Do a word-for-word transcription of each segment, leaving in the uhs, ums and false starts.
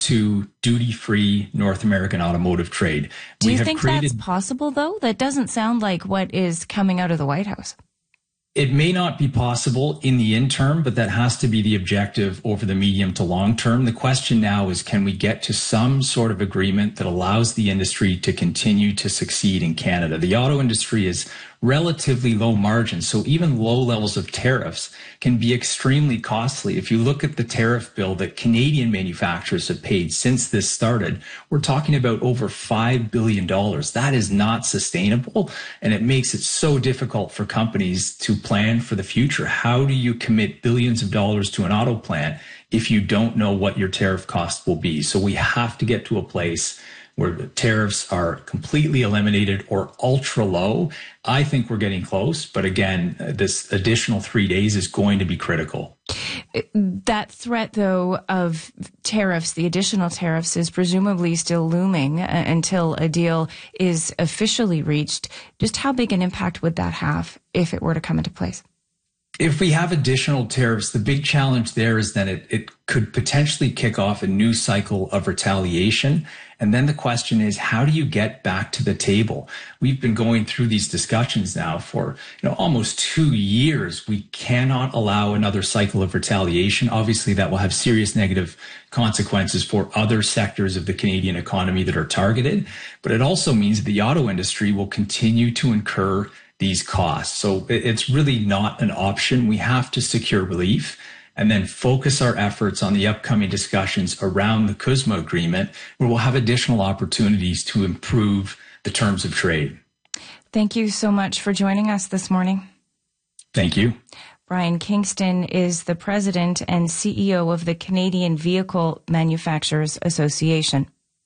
to duty-free North American automotive trade. Do we you have think created, that's possible, though? That doesn't sound like what is coming out of the White House. It may not be possible in the interim, but that has to be the objective over the medium to long term. The question now is, can we get to some sort of agreement that allows the industry to continue to succeed in Canada? The auto industry is relatively low margin, so even low levels of tariffs can be extremely costly. If you look at the tariff bill that Canadian manufacturers have paid since this started, we're talking about over five billion dollars. That is not sustainable, and it makes it so difficult for companies to plan for the future. How do you commit billions of dollars to an auto plant if you don't know what your tariff cost will be? So we have to get to a place where the tariffs are completely eliminated or ultra low. I think we're getting close, but again, this additional three days is going to be critical. That threat, though, of tariffs, the additional tariffs, is presumably still looming uh, until a deal is officially reached. Just how big an impact would that have if it were to come into place? If we have additional tariffs, the big challenge there is that it, it could potentially kick off a new cycle of retaliation. And then the question is, how do you get back to the table? We've been going through these discussions now for you know almost two years. We cannot allow another cycle of retaliation. Obviously, that will have serious negative consequences for other sectors of the Canadian economy that are targeted. But it also means that the auto industry will continue to incur these costs. So it's really not an option. We have to secure relief and then focus our efforts on the upcoming discussions around the C U S M A agreement, where we'll have additional opportunities to improve the terms of trade. Thank you so much for joining us this morning. Thank you. Brian Kingston is the president and C E O of the Canadian Vehicle Manufacturers Association.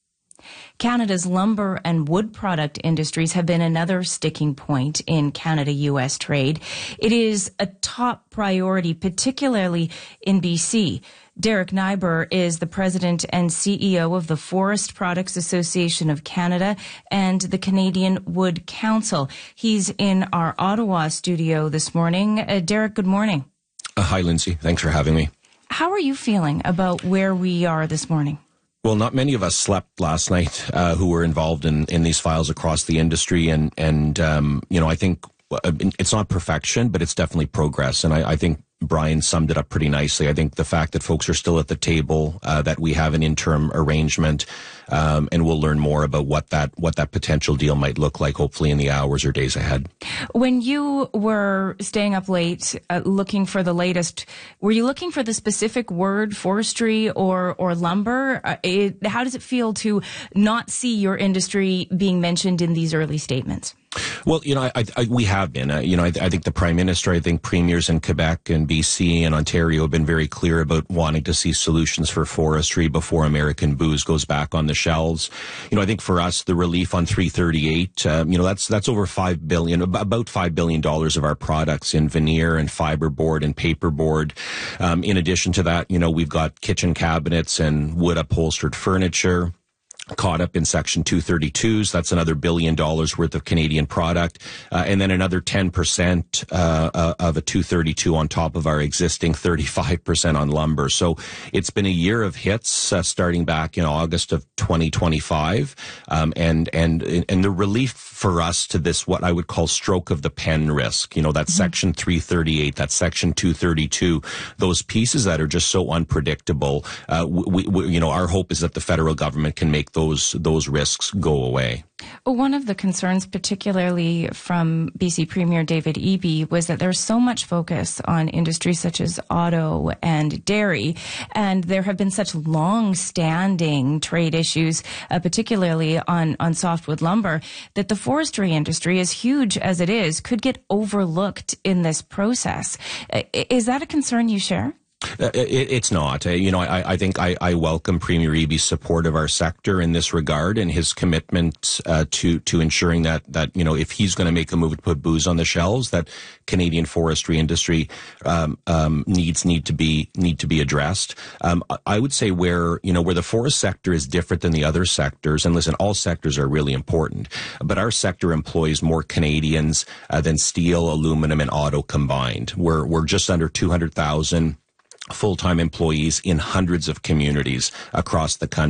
Canada's lumber and wood product industries have been another sticking point in Canada-U S trade. It is a top priority, particularly in B C. Derek Nyber is the president and C E O of the Forest Products Association of Canada and the Canadian Wood Council. He's in our Ottawa studio this morning. Uh, Derek, good morning. Uh, hi, Lindsay. Thanks for having me. How are you feeling about where we are this morning? Well, not many of us slept last night uh, who were involved in, in these files across the industry. And, and um, you know, I think it's not perfection, but it's definitely progress. And I, I think Brian summed it up pretty nicely. I think the fact that folks are still at the table, uh, that we have an interim arrangement, um, and we'll learn more about what that what that potential deal might look like, hopefully in the hours or days ahead. When you were staying up late uh, looking for the latest, were you looking for the specific word, forestry or or lumber? Uh, it, how does it feel to not see your industry being mentioned in these early statements? Well, you know, I, I, we have been. Uh, you know, I, I think the Prime Minister, I think premiers in Quebec and B C and Ontario have been very clear about wanting to see solutions for forestry before American booze goes back on the shelves. You know, I think for us, the relief on three thirty-eight, um, you know, that's that's over five billion, about five billion dollars of our products in veneer and fiberboard and paperboard. Um, in addition to that, you know, we've got kitchen cabinets and wood upholstered furniture caught up in Section two thirty-twos. That's another billion dollars worth of Canadian product. Uh, and then another ten percent uh, uh, of a two thirty-two on top of our existing thirty-five percent on lumber. So it's been a year of hits uh, starting back in August of twenty twenty-five. Um, and, and, and the relief for us to this, what I would call stroke of the pen risk, you know, that mm-hmm. Section three thirty-eight, that Section two thirty-two, those pieces that are just so unpredictable. Uh, we, we, you know, our hope is that the federal government can make those those risks go away. One of the concerns, particularly from B C Premier David Eby, was that there's so much focus on industries such as auto and dairy, and there have been such long-standing trade issues, uh, particularly on, on softwood lumber, that the forestry industry, as huge as it is, could get overlooked in this process. Uh, is that a concern you share? Uh, it, it's not. Uh, you know, I, I think I, I welcome Premier Eby's support of our sector in this regard and his commitment uh, to to ensuring that that you know if he's going to make a move to put booze on the shelves, that Canadian forestry industry um, um, needs need to be need to be addressed. Um, I would say where you know where the forest sector is different than the other sectors, and listen, all sectors are really important, but our sector employs more Canadians uh, than steel, aluminum, and auto combined. We're we're just under two hundred thousand full-time employees in hundreds of communities across the country.